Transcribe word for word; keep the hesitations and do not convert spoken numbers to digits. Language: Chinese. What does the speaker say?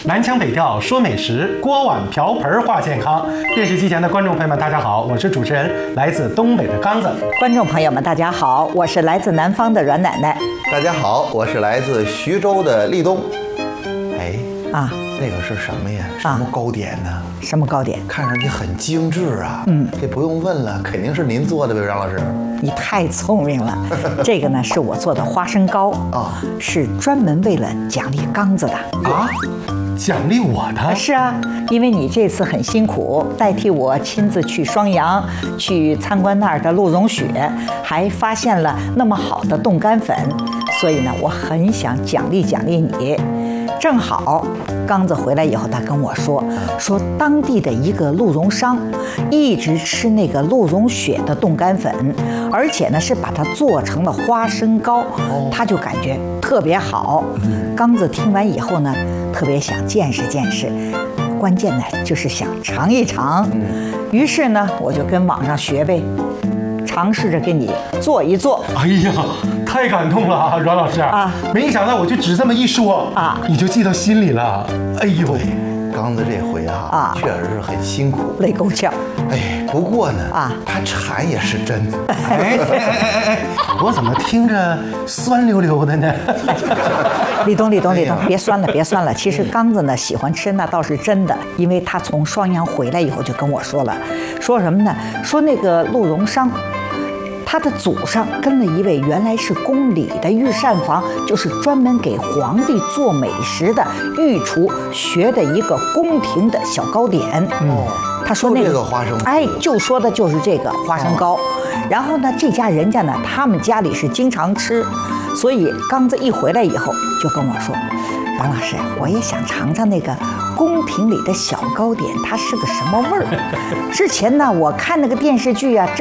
南腔北调说美食，锅碗瓢盆话健康。电视机前的观众朋友们，大家好，我是主持人来自东北的刚子。 观众朋友们，大家好，我是来自南方的阮奶奶。 大家好，我是来自徐州的立冬。哎啊， 那个是什么呀？什么糕点呢？啊、 什么糕点？ 看上去很精致啊。嗯，这不用问了，肯定是您做的呗，张老师。 你太聪明了。这个呢是我做的花生糕啊，是专门为了奖励刚子的啊。奖励我的？ 是啊，因为你这次很辛苦，代替我亲自去双阳，去参观那儿的鹿茸雪，还发现了那么好的冻干粉，所以呢，我很想奖励奖励你。正好刚子回来以后，他跟我说，说当地的一个鹿茸商一直吃那个鹿茸雪的冻干粉，而且呢是把它做成了花生糕，他就感觉特别好。刚子听完以后呢，特别想见识见识，关键呢就是想尝一尝。于是呢，我就跟网上学呗，尝试着给你做一做。 哎呀，太感动了啊，阮老师啊！没想到我就只这么一说啊，你就记到心里了。哎呦， 刚子这回啊，啊确实是很辛苦， 累够呛。 哎，不过呢，啊，他馋也是真的。 哎哎哎哎哎，我怎么听着酸溜溜的呢？ 立冬，立冬，立冬，别酸了，别酸了。其实刚子呢喜欢吃那倒是真的，因为他从双阳回来以后就跟我说了，说什么呢？说那个鹿茸商。他的祖上跟了一位原来是宫里的御膳房，就是专门给皇帝做美食的御厨学的一个宫廷的小糕点。嗯，他说那个、 这个花生， 哎，就说的就是这个花生糕。哦、然后呢，这家人家呢，他们家里是经常吃，所以刚子一回来以后就跟我说，阮老师，我也想尝尝那个宫廷里的小糕点，它是个什么味儿。之前呢，我看那个电视剧啊。